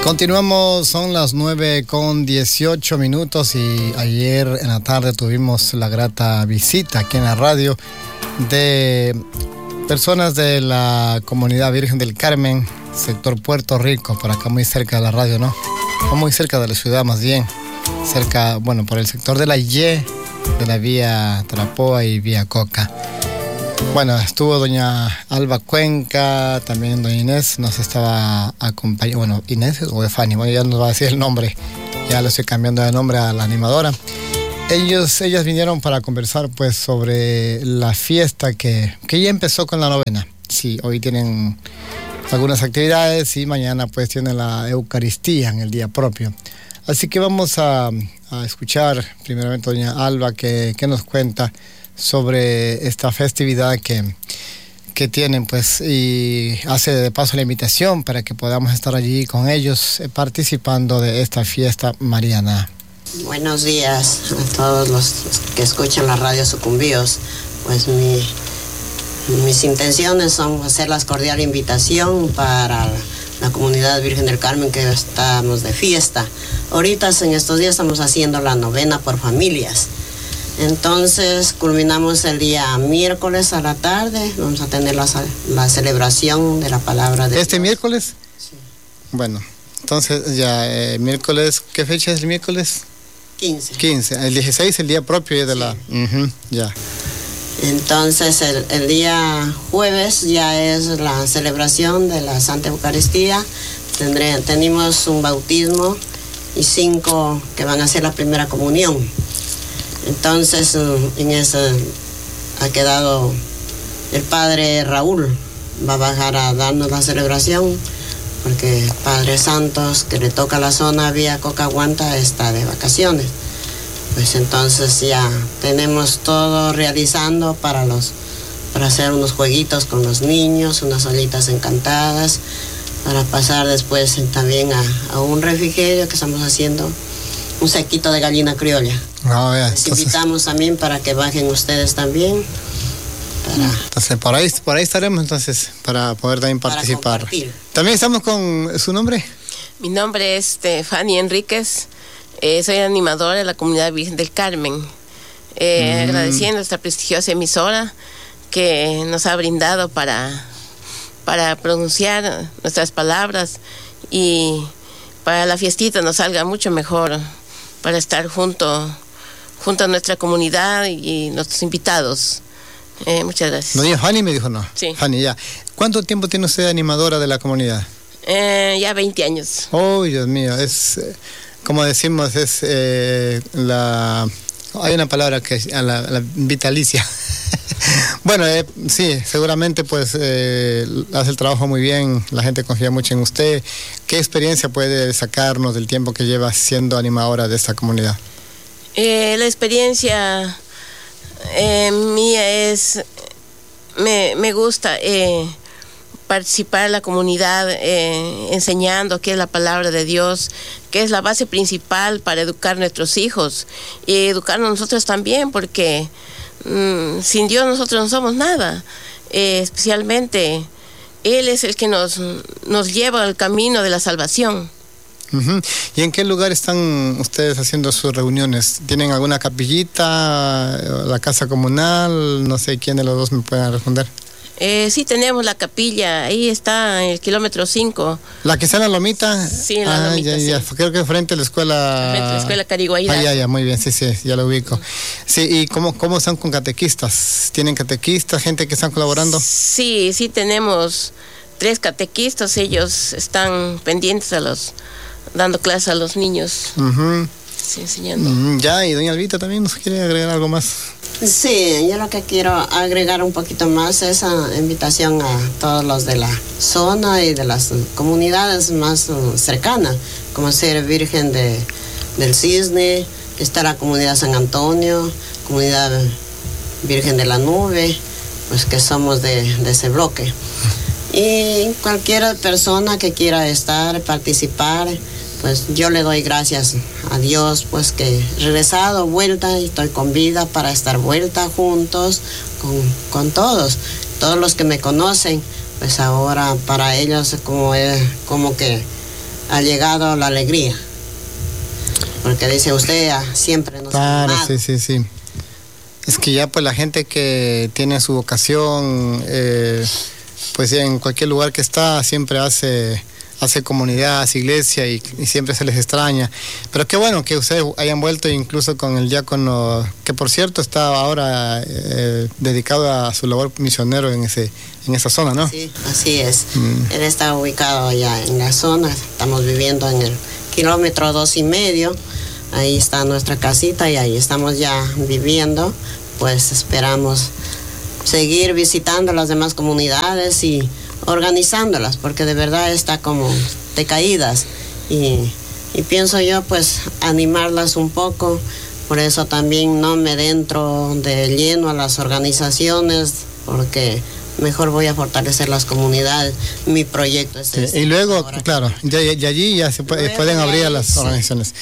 Continuamos, son las 9:18 y ayer en la tarde tuvimos la grata visita aquí en la radio de personas de la comunidad Virgen del Carmen, sector Puerto Rico, por acá muy cerca de la radio, ¿no? O muy cerca de la ciudad más bien, cerca, bueno, por el sector de la Y, de la vía Tarapoa y vía Coca. Bueno, estuvo doña Alba Cuenca, también doña Inés nos estaba acompañando, bueno, Inés o Fanny, bueno, ya nos va a decir el nombre, ya le estoy cambiando de nombre a la animadora. Ellas vinieron para conversar pues sobre la fiesta que ya empezó con la novena. Sí, hoy tienen algunas actividades y mañana pues tienen la Eucaristía en el día propio. Así que vamos a escuchar primeramente a doña Alba que nos cuenta sobre esta festividad que tienen, pues, y hace de paso la invitación para que podamos estar allí con ellos participando de esta fiesta mariana. Buenos días a todos los que escuchan la radio Sucumbíos. Pues mis intenciones son hacer la cordial invitación para la comunidad Virgen del Carmen, que estamos de fiesta. Ahorita en estos días estamos haciendo la novena por familias. Entonces culminamos el día miércoles a la tarde. Vamos a tener la celebración de la palabra de ¿Este Dios. miércoles? Sí. Bueno, entonces ya miércoles, ¿qué fecha es el miércoles? 15. El 16, el día propio de la... ya. Entonces el día jueves ya es la celebración de la Santa Eucaristía. Tenemos un bautismo y 5 que van a hacer la primera comunión. Entonces en eso ha quedado el padre Raúl, va a bajar a darnos la celebración, porque el padre Santos, que le toca la zona vía Cocahuanta, está de vacaciones. Pues entonces ya tenemos todo realizando para hacer unos jueguitos con los niños, unas olitas encantadas, para pasar después también a un refrigerio que estamos haciendo, un sequito de gallina criolla. Les invitamos también para que bajen ustedes también. Entonces por ahí estaremos entonces para poder también participar. También estamos con su nombre. Mi nombre es Fanny Enríquez, soy animadora de la comunidad Virgen del Carmen. Agradeciendo esta prestigiosa emisora que nos ha brindado para pronunciar nuestras palabras y para la fiestita nos salga mucho mejor, para estar junto a nuestra comunidad y nuestros invitados. Muchas gracias. Doña Fanny me dijo, ¿no? Sí. Fanny, ya. ¿Cuánto tiempo tiene usted animadora de la comunidad? Ya 20 años. Oh, Dios mío, es, como decimos, es hay una palabra que es la vitalicia. Bueno, sí, seguramente pues hace el trabajo muy bien, la gente confía mucho en usted. ¿Qué experiencia puede sacarnos del tiempo que lleva siendo animadora de esta comunidad? La experiencia mía es, me gusta participar en la comunidad enseñando qué es la palabra de Dios, que es la base principal para educar a nuestros hijos y educarnos nosotros también, porque sin Dios nosotros no somos nada. Especialmente Él es el que nos lleva al camino de la salvación. ¿Y en qué lugar están ustedes haciendo sus reuniones? ¿Tienen alguna capillita, la casa comunal? No sé quién de los dos me pueden responder. Sí, tenemos la capilla, ahí está en el kilómetro 5. ¿La que está en la lomita? Sí, en la lomita, ya. sí. Creo que frente a la escuela... Frente a la escuela Cariguaíra. Ya, muy bien, sí, ya lo ubico. Sí, ¿y cómo están con catequistas? ¿Tienen catequistas, gente que están colaborando? Sí, tenemos 3 catequistas, ellos están pendientes dando clases a los niños. Sí, enseñando. Ya, y doña Albita también nos quiere agregar algo más. Sí, yo lo que quiero agregar un poquito más es esa invitación a todos los de la zona y de las comunidades más cercanas, como ser Virgen del Cisne, está la comunidad San Antonio, comunidad Virgen de la Nube, pues que somos de ese bloque. Y cualquier persona que quiera participar, pues yo le doy gracias a Dios, pues que he regresado, vuelta, y estoy con vida para estar vuelta juntos con todos los que me conocen, pues ahora para ellos como que ha llegado la alegría. Porque dice, usted siempre nos ha amado. Sí. Es que ya pues la gente que tiene su vocación, pues en cualquier lugar que está, siempre hace comunidad, hace iglesia y siempre se les extraña. Pero qué bueno que ustedes hayan vuelto incluso con el diácono, que por cierto está ahora dedicado a su labor misionero en esa zona, ¿no? Sí, así es. Él está ubicado allá en la zona, estamos viviendo en el kilómetro 2.5, ahí está nuestra casita y ahí estamos ya viviendo, pues esperamos seguir visitando las demás comunidades y organizándolas, porque de verdad está como decaídas y pienso yo pues animarlas un poco. Por eso también no me entro de lleno a las organizaciones, porque mejor voy a fortalecer las comunidades. Mi proyecto es este. Y luego, claro, de allí ya se pueden abrir a las organizaciones.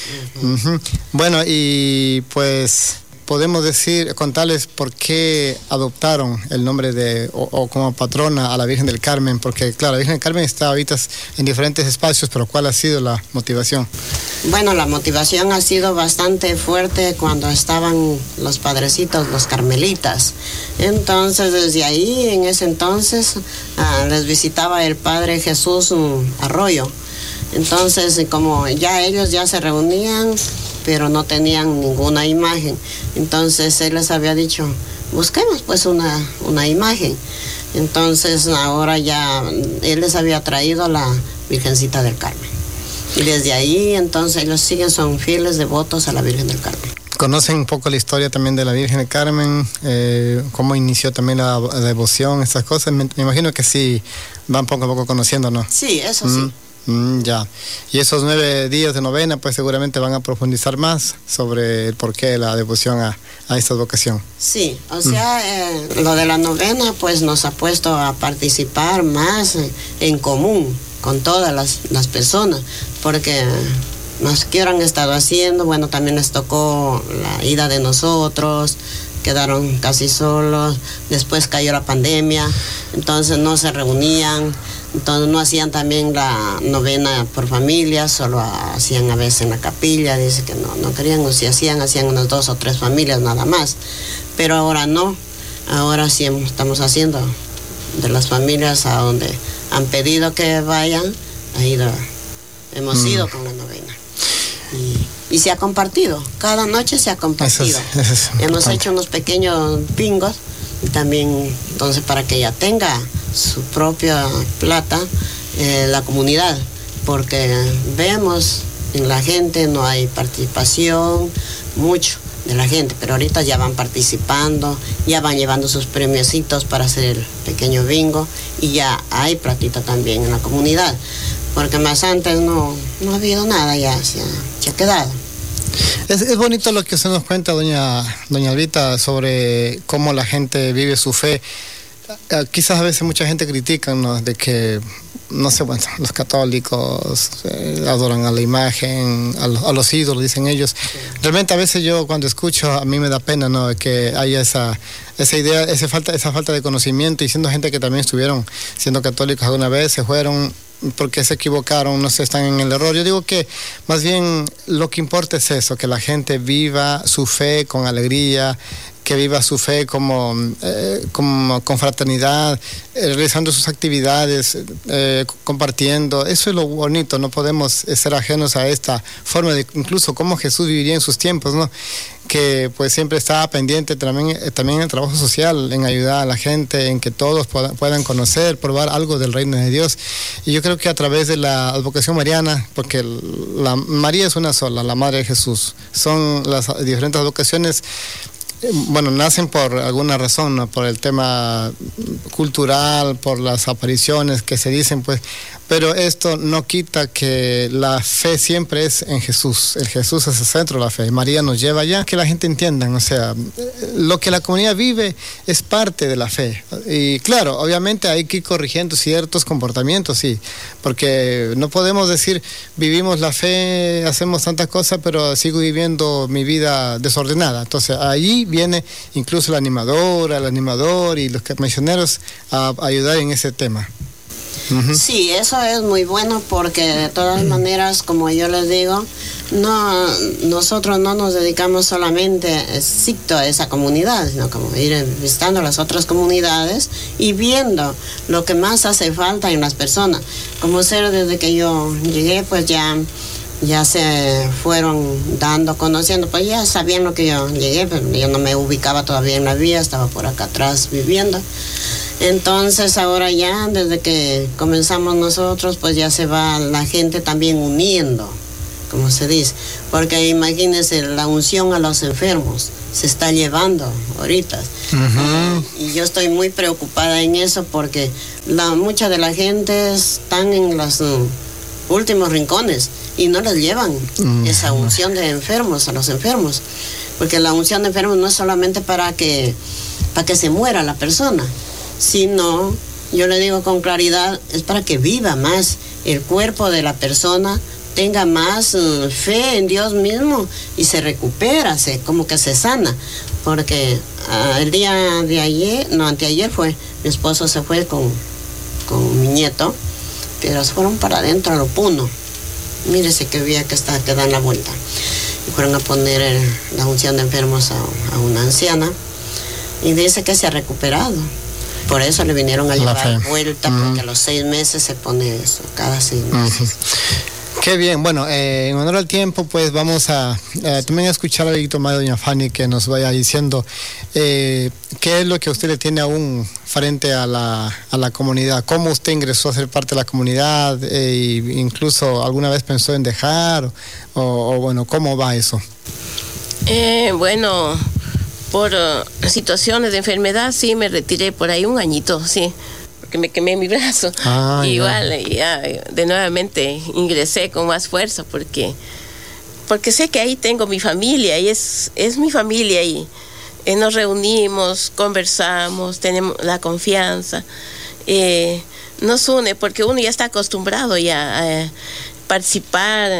Bueno, y pues podemos contarles por qué adoptaron el nombre o como patrona a la Virgen del Carmen, porque claro, la Virgen del Carmen está ahorita en diferentes espacios, pero ¿cuál ha sido la motivación? Bueno, la motivación ha sido bastante fuerte cuando estaban los padrecitos, los carmelitas. Entonces, desde ahí, en ese entonces, les visitaba el Padre Jesús Arroyo. Entonces, como ellos ya se reunían, pero no tenían ninguna imagen. Entonces él les había dicho, busquemos pues una imagen. Entonces ahora ya él les había traído la Virgencita del Carmen. Y desde ahí entonces ellos son fieles devotos a la Virgen del Carmen. ¿Conocen un poco la historia también de la Virgen del Carmen? ¿Cómo inició también la devoción, estas cosas? Me imagino que sí, van poco a poco conociendo, ¿no? Sí, eso sí. Ya. Y esos 9 días de novena pues seguramente van a profundizar más sobre el porqué de la devoción a esta vocación. Sí, o sea, lo de la novena pues nos ha puesto a participar más en común con todas las personas, porque más que han estado haciendo, bueno, también les tocó la ida de nosotros, quedaron casi solos, después cayó la pandemia, entonces no se reunían. Entonces no hacían también la novena por familia, solo hacían a veces en la capilla, dice que no querían, o si hacían unas 2 o 3 familias nada más. Pero ahora no, ahora sí estamos haciendo de las familias a donde han pedido que vayan, hemos ido con la novena. Y se ha compartido, cada noche se ha compartido. Eso es hemos hecho unos pequeños bingos, y también entonces para que ella tenga su propia plata, la comunidad, porque vemos en la gente no hay participación mucho de la gente, pero ahorita ya van participando, ya van llevando sus premiositos para hacer el pequeño bingo y ya hay platita también en la comunidad, porque más antes no ha habido nada, ya se ha quedado. Es bonito lo que usted nos cuenta, doña Albita, sobre cómo la gente vive su fe. Quizás a veces mucha gente critica, ¿no?, de que, no sé, bueno, los católicos adoran a la imagen, a los ídolos, dicen ellos. Realmente a veces yo cuando escucho, a mí me da pena, ¿no?, de que haya esa idea, esa falta de conocimiento, y siendo gente que también estuvieron siendo católicos alguna vez, se fueron porque se equivocaron, no sé, están en el error. Yo digo que más bien lo que importa es eso, que la gente viva su fe con alegría, que viva su fe como con fraternidad, realizando sus actividades, compartiendo. Eso es lo bonito, no podemos ser ajenos a esta forma de incluso cómo Jesús viviría en sus tiempos, ¿no?, que pues siempre estaba pendiente también en el trabajo social, en ayudar a la gente, en que todos puedan conocer, probar algo del reino de Dios. Y yo creo que a través de la advocación mariana, porque María es una sola, la Madre de Jesús, son las diferentes advocaciones. Bueno, nacen por alguna razón, ¿no?, por el tema cultural, por las apariciones que se dicen, pues, pero esto no quita que la fe siempre es en Jesús. El Jesús es el centro de la fe. María nos lleva allá, que la gente entienda, o sea, lo que la comunidad vive es parte de la fe. Y claro, obviamente hay que ir corrigiendo ciertos comportamientos, sí, porque no podemos decir, vivimos la fe, hacemos tantas cosas, pero sigo viviendo mi vida desordenada. Entonces, allí viene incluso la animadora, el animador y los misioneros a ayudar en ese tema. Sí, eso es muy bueno porque de todas maneras, como yo les digo, nosotros no nos dedicamos solamente estricto a esa comunidad, sino como ir visitando las otras comunidades y viendo lo que más hace falta en las personas. Como ser desde que yo llegué, pues ya se fueron dando, conociendo, pues ya sabían lo que yo llegué, pero yo no me ubicaba todavía en la vía, estaba por acá atrás viviendo. Entonces ahora ya, desde que comenzamos nosotros, pues ya se va la gente también uniendo, como se dice, porque imagínense, la unción a los enfermos se está llevando ahorita. Y yo estoy muy preocupada en eso porque mucha de la gente están en los últimos rincones y no les llevan esa unción de enfermos a los enfermos, porque la unción de enfermos no es solamente para que se muera la persona, sino, yo le digo con claridad, es para que viva más el cuerpo de la persona, tenga más fe en Dios mismo y se recupera, como que se sana. Porque el día de ayer, anteayer fue, mi esposo se fue con mi nieto, pero se fueron para adentro a lo Puno. Mírese que vía que dan la vuelta. Y fueron a poner la unción de enfermos a una anciana y dice que se ha recuperado. Por eso le vinieron a llevar vuelta, porque a los 6 meses se pone eso, cada 6 meses. Qué bien. Bueno, en honor al tiempo, pues vamos a también a escuchar a doña Fanny, que nos vaya diciendo qué es lo que usted le tiene aún frente a la comunidad. ¿Cómo usted ingresó a ser parte de la comunidad? E incluso alguna vez pensó en dejar, o bueno, ¿cómo va eso? Bueno, por situaciones de enfermedad, sí, me retiré por ahí un añito, sí, porque me quemé mi brazo. Igual, ya de nuevamente ingresé con más fuerza, porque sé que ahí tengo mi familia, y es mi familia, y nos reunimos, conversamos, tenemos la confianza, nos une, porque uno ya está acostumbrado ya a participar,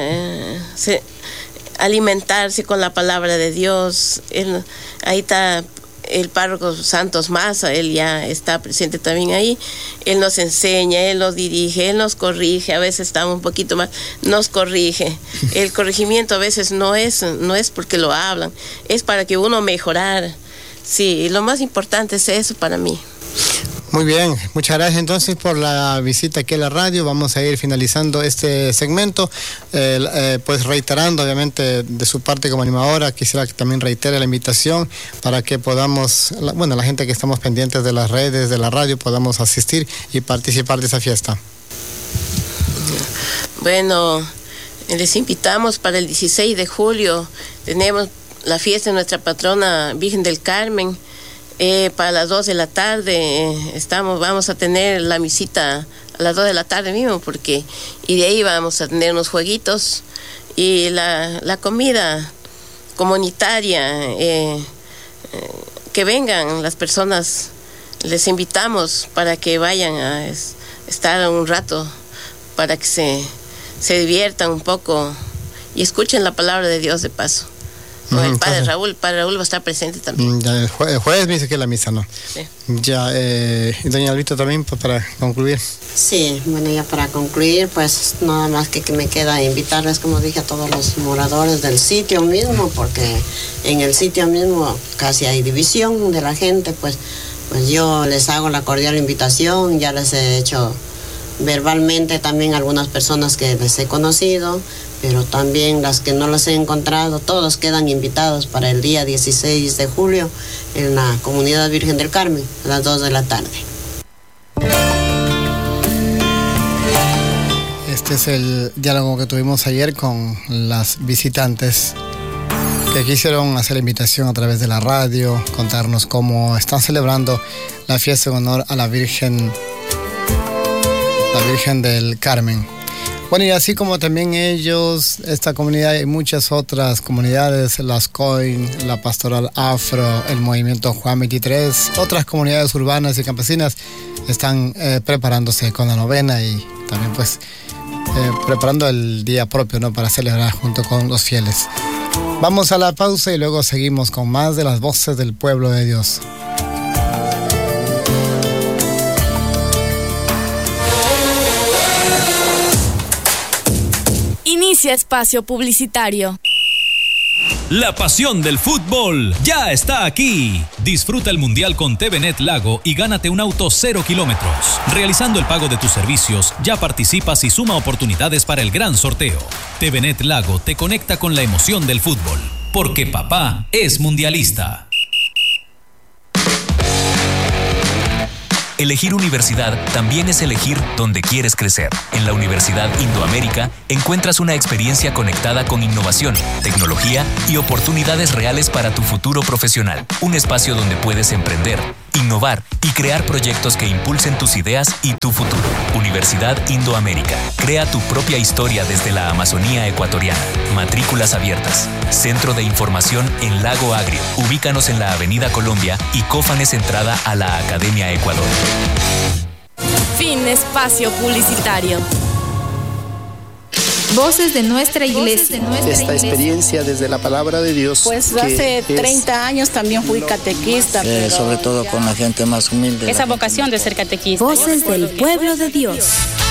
alimentarse con la palabra de Dios. Ahí está el párroco Santos Maza, él ya está presente también ahí. Él nos enseña, él nos dirige, él nos corrige, a veces estamos un poquito más, nos corrige. El corregimiento a veces no es porque lo hablan, es para que uno mejorar. Sí, lo más importante es eso para mí. Muy bien, muchas gracias entonces por la visita aquí a la radio. Vamos a ir finalizando este segmento, pues reiterando obviamente de su parte como animadora, quisiera que también reitere la invitación para que podamos, la gente que estamos pendientes de las redes, de la radio, podamos asistir y participar de esa fiesta. Bueno, les invitamos para el 16 de julio, tenemos la fiesta de nuestra patrona Virgen del Carmen. Para las 2 de la tarde vamos a tener la misita a las 2 de la tarde mismo, y de ahí vamos a tener unos jueguitos y la comida comunitaria, que vengan las personas, les invitamos para que vayan a estar un rato, para que se diviertan un poco y escuchen la palabra de Dios de paso. Con el padre Raúl va a estar presente también. Ya, el jueves me dice que es la misa, ¿no? Sí. Ya, y doña Alvita también, pues, para concluir. Sí, bueno, ya para concluir, pues nada más que me queda invitarles, como dije, a todos los moradores del sitio mismo, porque en el sitio mismo casi hay división de la gente, pues yo les hago la cordial invitación, ya les he hecho verbalmente también a algunas personas que les he conocido, pero también las que no las he encontrado, todos quedan invitados para el día 16 de julio en la Comunidad Virgen del Carmen, a las 2 de la tarde. Este es el diálogo que tuvimos ayer con las visitantes que quisieron hacer la invitación a través de la radio, contarnos cómo están celebrando la fiesta en honor a la Virgen del Carmen. Bueno, y así como también ellos, esta comunidad y muchas otras comunidades, las COIN, la Pastoral Afro, el Movimiento Juan 23, otras comunidades urbanas y campesinas están preparándose con la novena y también pues preparando el día propio, ¿no?, para celebrar junto con los fieles. Vamos a la pausa y luego seguimos con más de las voces del pueblo de Dios. Inicia espacio publicitario. La pasión del fútbol ya está aquí. Disfruta el Mundial con TVNet Lago y gánate un auto 0 kilómetros. Realizando el pago de tus servicios, ya participas y suma oportunidades para el gran sorteo. TVNet Lago te conecta con la emoción del fútbol, porque papá es mundialista. Elegir universidad también es elegir dónde quieres crecer. En la Universidad Indoamérica encuentras una experiencia conectada con innovación, tecnología y oportunidades reales para tu futuro profesional. Un espacio donde puedes emprender, innovar y crear proyectos que impulsen tus ideas y tu futuro. Universidad Indoamérica. Crea tu propia historia desde la Amazonía ecuatoriana. Matrículas abiertas. Centro de información en Lago Agrio. Ubícanos en la Avenida Colombia y Cófanes entrada a la Academia Ecuador. Fin espacio publicitario. Voces de nuestra iglesia. Esta experiencia desde la palabra de Dios. Pues hace 30 años también fui catequista. Sobre todo con la gente más humilde. Esa vocación de ser catequista. Voces del pueblo de Dios.